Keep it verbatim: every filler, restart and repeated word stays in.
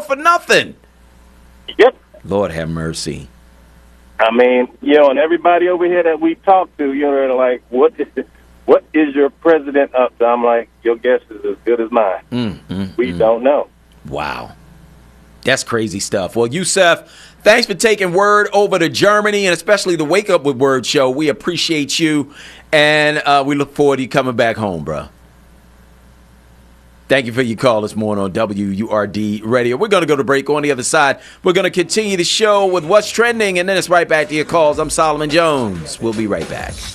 for nothing. Yep. Lord have mercy. I mean, you know, and everybody over here that we talk to, you know, they're like, what is, what is your president up to? I'm like, your guess is as good as mine. Mm, mm, we mm. don't know. Wow. That's crazy stuff. Well, Yusef, thanks for taking Word over to Germany, and especially the Wake Up with Word show. We appreciate you, and uh, we look forward to you coming back home, bro. Thank you for your call this morning on W U R D Radio. We're going to go to break. On the other side, we're going to continue the show with What's Trending, and then it's right back to your calls. I'm Solomon Jones. We'll be right back.